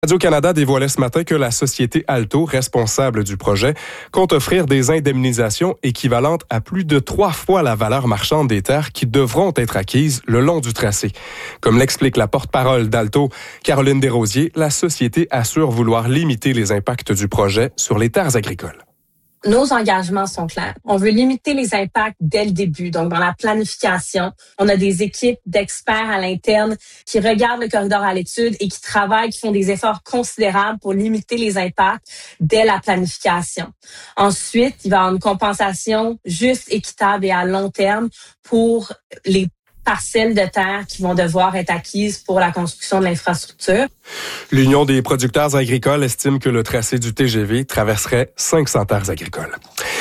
Radio-Canada dévoilait ce matin que la société Alto, responsable du projet, compte offrir des indemnisations équivalentes à plus de 3 fois la valeur marchande des terres qui devront être acquises le long du tracé. Comme l'explique la porte-parole d'Alto, Caroline Desrosiers, la société assure vouloir limiter les impacts du projet sur les terres agricoles. Nos engagements sont clairs. On veut limiter les impacts dès le début. Donc, dans la planification, on a des équipes d'experts à l'interne qui regardent le corridor à l'étude et qui travaillent, qui font des efforts considérables pour limiter les impacts dès la planification. Ensuite, il va y avoir une compensation juste, équitable et à long terme pour les parcelles de terre qui vont devoir être acquises pour la construction de l'infrastructure. L'Union des producteurs agricoles estime que le tracé du TGV traverserait 500 terres agricoles.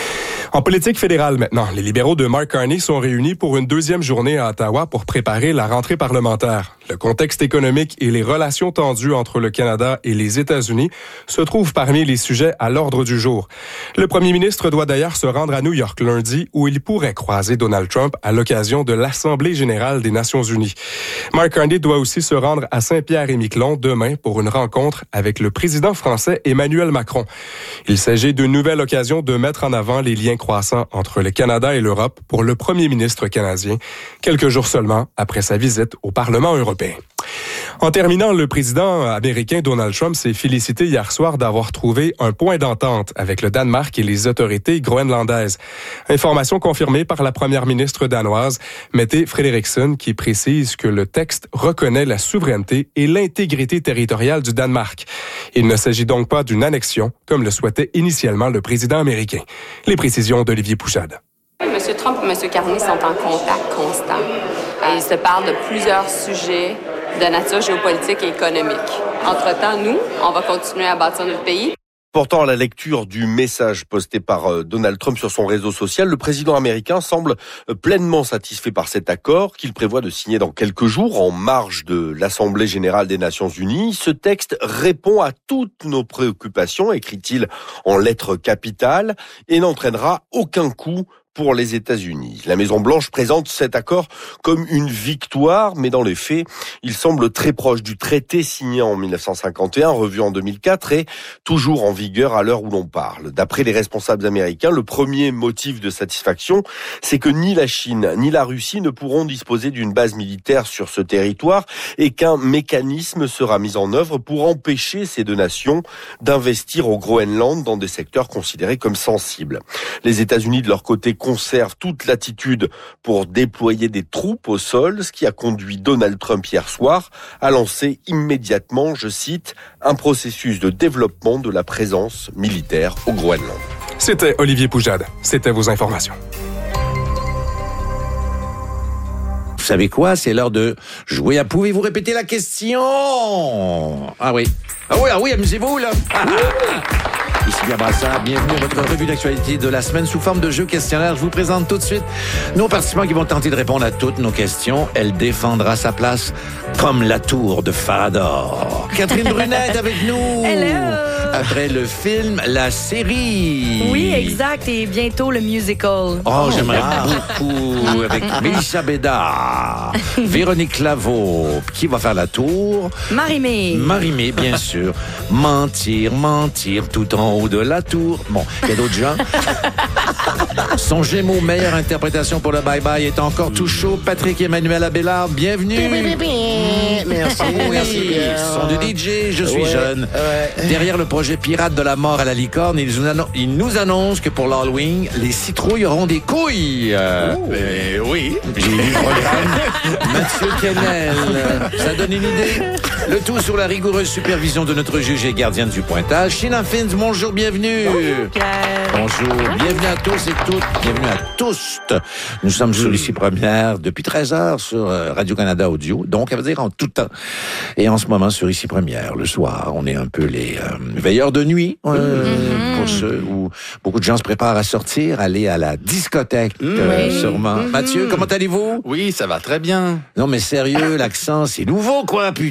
En politique fédérale maintenant, les libéraux de Mark Carney sont réunis pour une deuxième journée à Ottawa pour préparer la rentrée parlementaire. Le contexte économique et les relations tendues entre le Canada et les États-Unis se trouvent parmi les sujets à l'ordre du jour. Le premier ministre doit d'ailleurs se rendre à New York lundi où il pourrait croiser Donald Trump à l'occasion de l'Assemblée générale des Nations unies. Mark Carney doit aussi se rendre à Saint-Pierre-et-Miquelon demain pour une rencontre avec le président français Emmanuel Macron. Il s'agit d'une nouvelle occasion de mettre en avant les liens croissants entre le Canada et l'Europe pour le premier ministre canadien, quelques jours seulement après sa visite au Parlement européen. En terminant, le président américain Donald Trump s'est félicité hier soir d'avoir trouvé un point d'entente avec le Danemark et les autorités groenlandaises. Information confirmée par la première ministre danoise, Mette Frederiksen, qui précise que le texte reconnaît la souveraineté et l'intégrité territoriale du Danemark. Il ne s'agit donc pas d'une annexion, comme le souhaitait initialement le président américain. Les précisions d'Olivier Pouchade. M. Trump et M. Carney sont en contact constant. Ils se parlent de plusieurs sujets de nature géopolitique et économique. Entre-temps, nous, on va continuer à bâtir notre pays. Pourtant, à la lecture du message posté par Donald Trump sur son réseau social, le président américain semble pleinement satisfait par cet accord qu'il prévoit de signer dans quelques jours en marge de l'Assemblée générale des Nations unies. Ce texte répond à toutes nos préoccupations, écrit-il en lettres capitales, et n'entraînera aucun coût pour les États-Unis. La Maison-Blanche présente cet accord comme une victoire, mais dans les faits, il semble très proche du traité signé en 1951, revu en 2004 et toujours en vigueur à l'heure où l'on parle. D'après les responsables américains, le premier motif de satisfaction, c'est que ni la Chine ni la Russie ne pourront disposer d'une base militaire sur ce territoire et qu'un mécanisme sera mis en œuvre pour empêcher ces deux nations d'investir au Groenland dans des secteurs considérés comme sensibles. Les États-Unis, de leur côté, conserve toute latitude pour déployer des troupes au sol, ce qui a conduit Donald Trump hier soir à lancer immédiatement, je cite, un processus de développement de la présence militaire au Groenland. C'était Olivier Pouchade. C'était vos informations. Vous savez quoi? C'est l'heure de jouer à Pouvez-vous répéter la question? Ah oui, amusez-vous là. Ici Pierre Brassard, bienvenue à votre revue d'actualité de la semaine sous forme de jeu questionnaire. Je vous présente tout de suite nos participants qui vont tenter de répondre à toutes nos questions. Elle défendra sa place comme la tour de Farador. Catherine Brunet est avec nous. Hello. Après le film, la série. Oui, exact. Et bientôt le musical. Oh, j'aimerais beaucoup. Avec Mélissa Bédard, Véronique Laveau. Qui va faire la tour? Marie-Mé, bien sûr. Mentir tout en haut de la tour. Bon, il y a d'autres gens. Son Gémeaux, meilleure interprétation pour le bye-bye est encore tout chaud. Patrick Emmanuel Abélard, bienvenue. Merci. Oui, son de DJ, je suis jeune. Derrière le projet Pirate de la mort à la licorne, il nous annonce que pour l'Halloween, les citrouilles auront des couilles. Oui, j'ai lu le programme. Mathieu Kennel, ça donne une idée. Le tout sur la rigoureuse supervision de notre juge et gardienne du pointage. Sheena Fins, bonjour, bienvenue. Bonjour, bienvenue à tous et toutes, bienvenue à tous. Nous sommes sur Ici Première depuis 13h sur Radio-Canada Audio, donc ça veut dire en tout temps. Et en ce moment sur Ici Première, le soir, on est un peu les veilleurs de nuit, pour ceux où beaucoup de gens se préparent à sortir, aller à la discothèque, sûrement. Mathieu, comment allez-vous? Oui, ça va très bien. Non mais sérieux, l'accent, c'est nouveau quoi, putain.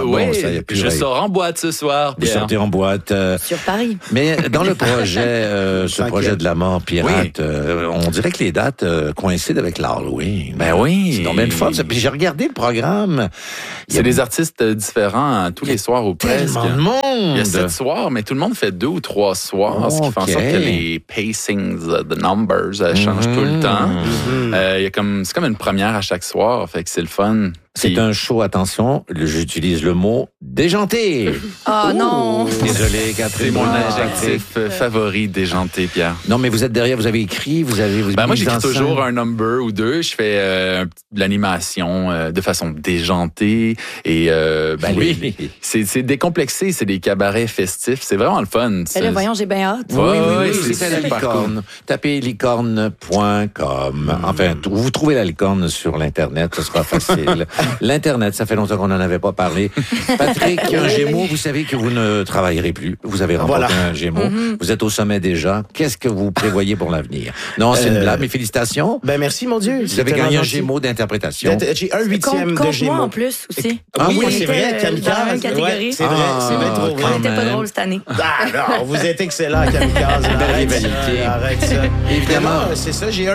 bon, ça y a plus je rien. sors en boîte ce soir, Vous Pierre. sortez en boîte. Sur Paris. Mais dans le projet, ce projet de la mort pirate, on dirait que les dates coïncident avec l'Halloween. Ben oui. C'est donc bien le fun. Ça. Puis j'ai regardé le programme. Il y a C'est des artistes différents tous les soirs ou presque. tellement de monde. Il y a 7 soirs, mais tout le monde fait 2 ou 3 soirs, ce qui fait en sorte que les pacings, the numbers, changent tout le temps. Il y a c'est comme une première à chaque soir, fait que c'est le fun. C'est un show, attention, j'utilise le mot déjanté. Oh non! Désolé, C'est Catherine. mon adjectif favori, déjanté, Pierre. Non, mais vous êtes derrière, vous avez écrit, vous Moi, mis j'écris en scène. toujours un number ou deux. Je fais de l'animation de façon déjantée et Oui. c'est décomplexé, c'est des cabarets festifs. C'est vraiment le fun. Là, voyons, j'ai bien hâte. Oui, c'est à la super licorne. Tapez licorne.com. Enfin, vous trouvez la licorne sur l'Internet, ce sera facile. L'Internet, ça fait longtemps qu'on n'en avait pas parlé. Patrick, un Gémeaux, vous savez que vous ne travaillerez plus. Vous avez remporté un Gémeaux. Vous êtes au sommet déjà. Qu'est-ce que vous prévoyez pour l'avenir? Non, c'est une blague, mais félicitations. Ben merci, mon Dieu. Vous avez gagné un Gémeaux d'interprétation. J'ai un 8e de Compte-moi Gémeaux. en plus aussi. Ah oui, On c'est était, vrai, Kamikaze. dans la même catégorie. Ouais, c'est vrai, c'est bien trop vrai. On était pas même. drôles cette année. Ah non, vous êtes excellent, Kamikaze. Belle rivalité. Arrête ça. Évidemment. Non, c'est ça, j'ai un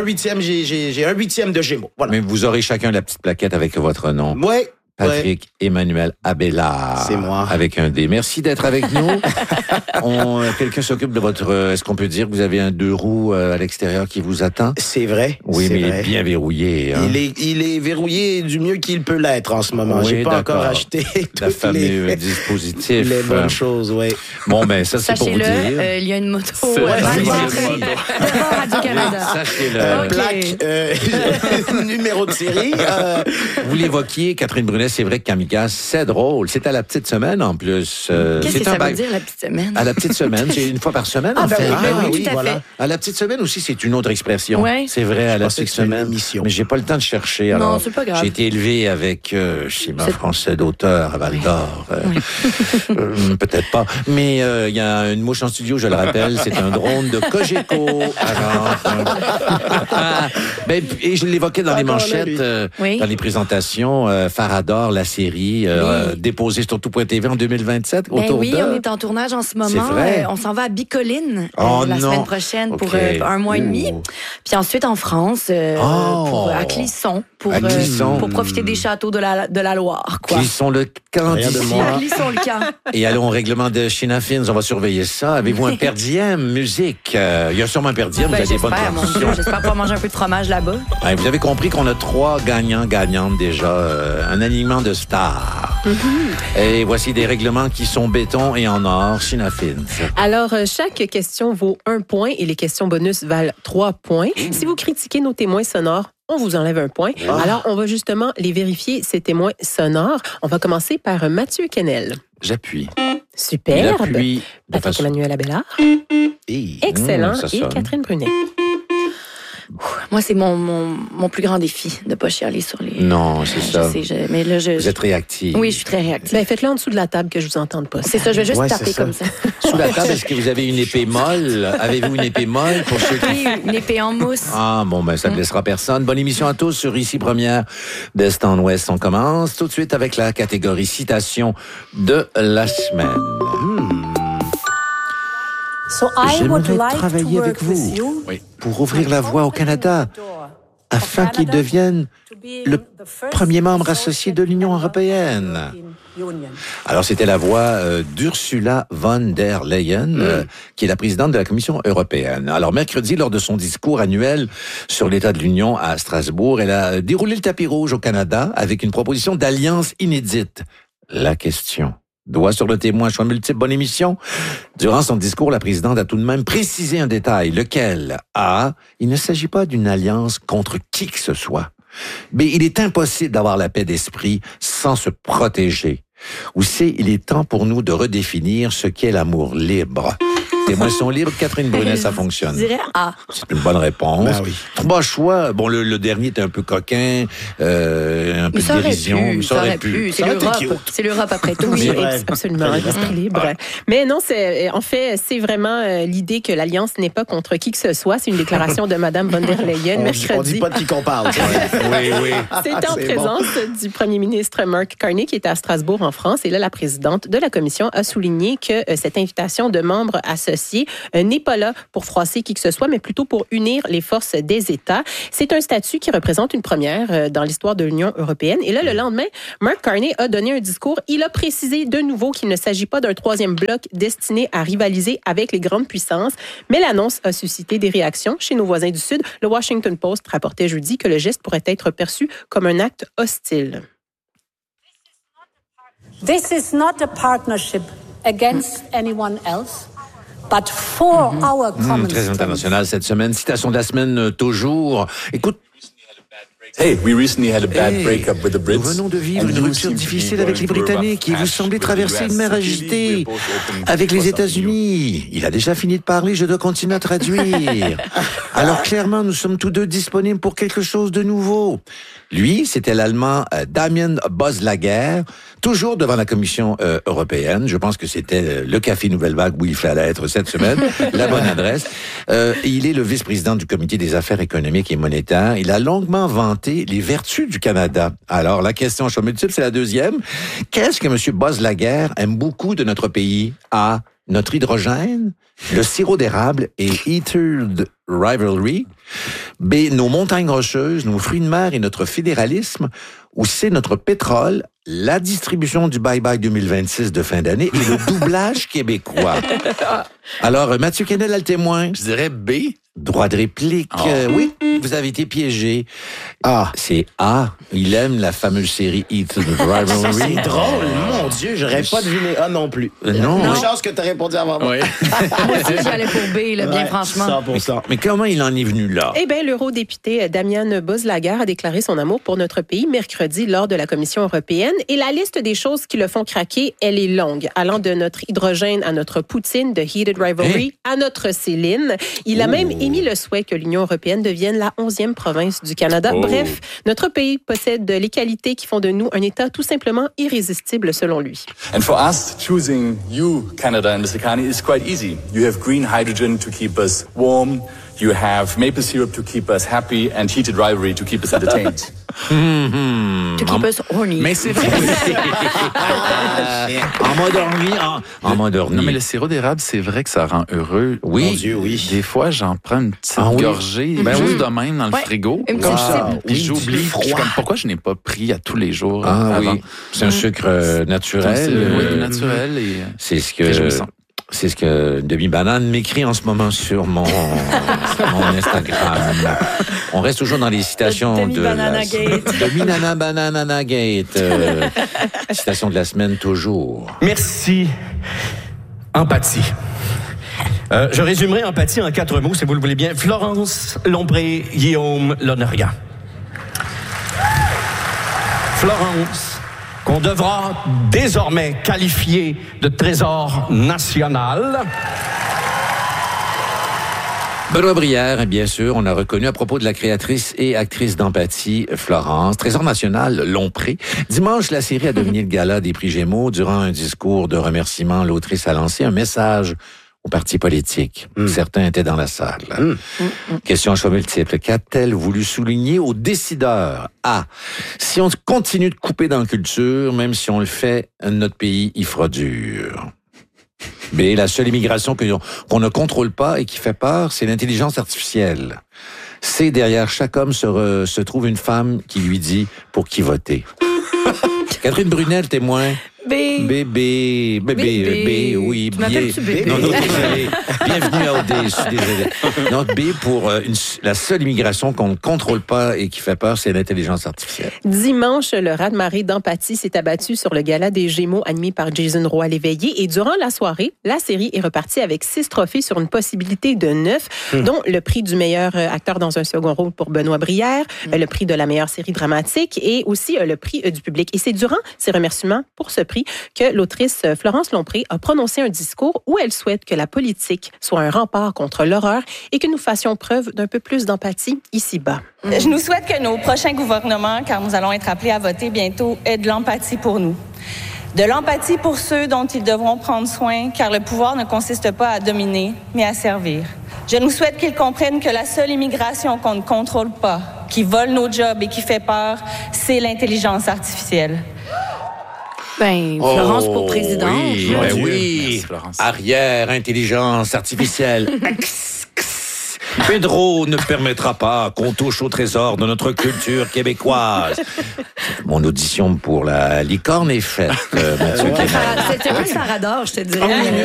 8e de Gémeaux. Voilà. Mais vous aurez chacun la petite plaquette avec votre nom. Ouais. Patrick Emmanuel Abélard. C'est moi. Avec un D. Merci d'être avec nous. Quelqu'un s'occupe de votre... Est-ce qu'on peut dire que vous avez un 2 roues à l'extérieur qui vous attend? C'est vrai. Oui, c'est mais il vrai. est bien verrouillé. Hein? Il est verrouillé du mieux qu'il peut l'être en ce moment. Oui, J'ai pas d'accord. encore acheté Le toutes fameux dispositif. les bonnes choses, oui. Bon, ben ça, c'est pour vous Sachez-le, dire. il y a une moto. C'est vrai, devant c'est l'entrée. vrai. Devant Radio-Canada. Sachez-le. Ok. Plaque, numéro de série. Vous l'évoquiez, Catherine Brunet, c'est vrai que Kamikaze, c'est drôle. C'est à la petite semaine, en plus. Qu'est-ce c'est que ça un veut dire, la petite semaine? À la petite semaine, c'est une fois par semaine, Ah, en ben fait. oui, tout à fait. À la petite semaine aussi, c'est une autre expression. Ouais. C'est vrai, à la pensais petite que c'était une semaine. émission. Mais j'ai pas le temps de chercher. Non, Alors, c'est pas grave. j'ai été élevé avec schéma français d'auteur à Val d'Or. Peut-être pas. Mais il y a une mouche en studio, je le rappelle, c'est un drone de Cogeco. Ben, et je l'évoquais dans les manchettes, Oui. dans les présentations. Farador, la série, déposée sur tout.tv en 2027. Ben autour oui, de... on est en tournage en ce moment. C'est vrai? On s'en va à Bicoline Oh la non. semaine prochaine pour Ok. un mois et demi. Ouh. Puis ensuite en France, à Clisson, À Clisson. pour profiter des châteaux de la Loire. Quoi. Qui sont le camp Rien de d'ici. moins. À Clisson, le camp. Et allons au règlement de China Fins, on va surveiller ça. Avez-vous un per diem musique? Il y a sûrement un per diem, vous Ben, avez des bonnes j'espère, mon Dieu. traditions. J'espère pouvoir manger un peu de fromage là-bas. Ouais, vous avez compris qu'on a 3 gagnants-gagnantes déjà. Un alignement de stars. Et voici des règlements qui sont béton et en or. China Fins. Alors, chaque question vaut 1 point et les questions bonus valent 3 points. Si vous critiquez nos témoins sonores, on vous enlève 1 point. Alors, on va justement les vérifier, ces témoins sonores. On va commencer par Mathieu Kennel. J'appuie. Il Superbe. appuie de Patrick façon... Emmanuel Abélard. Et Excellent. ça Et sonne. Catherine Brunet. Moi, c'est mon plus grand défi de ne pas chialer sur les... Non, c'est ça. Je sais, mais là, Vous êtes réactif. Oui, je suis très réactive. Ben, faites-le en dessous de la table que je vous entende pas. C'est ça, je vais juste Ouais, taper c'est ça. comme ça. Sous la table, est-ce que vous avez une épée molle? Avez-vous une épée molle pour ceux qui... Oui, une épée en mousse. Ah, bon, ben, ça ne blessera personne. Bonne émission à tous sur Ici Première d'Est en Ouest. On commence tout de suite avec la catégorie citation de la semaine. J'aimerais travailler avec vous pour ouvrir la voie au Canada afin qu'il devienne le premier membre associé de l'Union européenne. Alors, c'était la voix d'Ursula von der Leyen, qui est la présidente de la Commission européenne. Alors, mercredi, lors de son discours annuel sur l'état de l'Union à Strasbourg, elle a déroulé le tapis rouge au Canada avec une proposition d'alliance inédite. La question. Doigt sur le témoin, choix multiple, bonne émission. Durant son discours, la présidente a tout de même précisé un détail, lequel? A, il ne s'agit pas d'une alliance contre qui que ce soit. B, il est impossible d'avoir la paix d'esprit sans se protéger. Ou C, il est temps pour nous de redéfinir ce qu'est l'amour libre. Témoins sont libres. Catherine Brunet, ça fonctionne. Je dirais A. C'est une bonne réponse. Ben oui. 3 choix. Bon, le dernier était un peu coquin, un peu de dérision. Ça aurait pu. C'est Ça aurait été l'Europe. cute. C'est l'Europe après tout. Oui, vrai. absolument, un esprit libre. Mais non, en fait, c'est vraiment l'idée que l'Alliance n'est pas contre qui que ce soit. C'est une déclaration de Mme von der Leyen On mercredi. dit pas de qui qu'on parle. Oui. C'était en C'est présence du premier ministre Mark Carney qui était à Strasbourg en France. Et là, la présidente de la commission a souligné que cette invitation de membres associés n'est pas là pour froisser qui que ce soit, mais plutôt pour unir les forces des États. C'est un statut qui représente une première dans l'histoire de l'Union européenne. Et là, le lendemain, Mark Carney a donné un discours. Il a précisé de nouveau qu'il ne s'agit pas d'un troisième bloc destiné à rivaliser avec les grandes puissances. Mais l'annonce a suscité des réactions chez nos voisins du Sud. Le Washington Post rapportait jeudi que le geste pourrait être perçu comme un acte hostile. This is not a partnership against anyone else, but for our common Très international cette semaine. Citation de la semaine, toujours. Écoute. Hey, we recently had a bad breakup with the Brits. Nous venons de vivre une rupture difficile avec les Britanniques et vous semblez traverser une mer agitée avec les États-Unis. Il a déjà fini de parler, je dois continuer à traduire. Alors clairement, nous sommes tous deux disponibles pour quelque chose de nouveau. Lui, c'était l'Allemand Damien Boslager, toujours devant la Commission européenne. Je pense que c'était le Café Nouvelle Vague où il fallait être cette semaine, la bonne adresse. Il est le vice-président du Comité des affaires économiques et monétaires. Il a longuement vanté les vertus du Canada. Alors, la question choix multiple, c'est la deuxième. Qu'est-ce que M. Boslager aime beaucoup de notre pays? A, notre hydrogène, le sirop d'érable et Eatered Rivalry. B, nos montagnes rocheuses, nos fruits de mer et notre fédéralisme. Ou C, notre pétrole, la distribution du Bye-Bye 2026 de fin d'année et le doublage québécois. Alors, Mathieu Kennel a le témoin. Je dirais B. Droit de réplique. Oui, vous avez été piégé. C'est A. Il aime la fameuse série Eatered Rivalry. C'est drôle, mon Dieu, j'aurais pas deviné A non plus. Non. Une chance que tu as répondu avant moi. Oui. Moi aussi, j'allais pour B, là, bien franchement. 100%. Mais comment il en est venu là? Eh bien, l'eurodéputé Damien Boslager a déclaré son amour pour notre pays mercredi lors de la Commission européenne. Et la liste des choses qui le font craquer, elle est longue. Allant de notre hydrogène à notre poutine, de Heated Rivalry, à notre Céline. Il a même émis le souhait que l'Union européenne devienne la 11e province du Canada. Bref, notre pays possède les qualités qui font de nous un État tout simplement irrésistible selon lui. And for us, choosing you, Canada and Mr. Carney, is quite easy. You have green hydrogen to keep us warm. You have maple syrup to keep us happy and heated rivalry to keep us entertained. To keep us horny. Mais c'est vrai. En mode orni. Non, mais le sirop d'érable, c'est vrai que ça rend heureux. Oui. Mon Dieu, oui. Des fois, j'en prends une petite gorgée, juste de même dans le frigo. Une Comme petite ça. sip. Puis Oui, j'oublie. du Je suis froid. comme, pourquoi je n'ai pas pris à tous les jours avant? Oui. C'est un sucre naturel. Oui, naturel. Et C'est ce que... réjouissant. C'est ce que Demi-Banane m'écrit en ce moment sur mon Instagram. On reste toujours dans les citations de Demi-Banana Gate. Demi-Banana Gate. Citation de la semaine toujours. Merci. Empathie. Je résumerai empathie en 4 mots, si vous le voulez bien. Florence Lompré, Guillaume Lonergan. Florence, qu'on devra désormais qualifier de trésor national. Benoît Brière, bien sûr, on a reconnu à propos de la créatrice et actrice d'Empathie, Florence. Trésor national, Lompré. Dimanche, la série a dominé le gala des prix Gémeaux. Durant un discours de remerciement, l'autrice a lancé un message aux partis politiques. Certains étaient dans la salle. Question à choix multiple. Qu'a-t-elle voulu souligner aux décideurs? A. Si on continue de couper dans la culture, même si on le fait, notre pays y fera dur. B. La seule immigration qu'on ne contrôle pas et qui fait peur, c'est l'intelligence artificielle. C. Derrière chaque homme se trouve une femme qui lui dit pour qui voter. Catherine Brunel, témoin. B. Oui, Tu m'appelles-tu B? Non, désolé. Bienvenue à OD, je suis désolé. Non, B pour la seule immigration qu'on ne contrôle pas et qui fait peur, c'est l'intelligence artificielle. Dimanche, le raz-de-marée d'Empathie s'est abattu sur le gala des Gémeaux animé par Jason Roy-Léveillé. Et durant la soirée, la série est repartie avec 6 trophées sur une possibilité de 9, dont le prix du meilleur acteur dans un second rôle pour Benoît Brière, le prix de la meilleure série dramatique et aussi le prix du public. Et c'est durant ces remerciements pour ce prix appris que l'autrice Florence Lompré a prononcé un discours où elle souhaite que la politique soit un rempart contre l'horreur et que nous fassions preuve d'un peu plus d'empathie ici-bas. Je nous souhaite que nos prochains gouvernements, car nous allons être appelés à voter bientôt, aient de l'empathie pour nous. De l'empathie pour ceux dont ils devront prendre soin, car le pouvoir ne consiste pas à dominer, mais à servir. Je nous souhaite qu'ils comprennent que la seule immigration qu'on ne contrôle pas, qui vole nos jobs et qui fait peur, c'est l'intelligence artificielle. Florence pour présidente. Oui, oui. Florence. Arrière, intelligence artificielle. Pedro ne permettra pas qu'on touche au trésor de notre culture québécoise. Mon audition pour la licorne est faite, Mathieu. C'est un peu Sarador, je te dirais.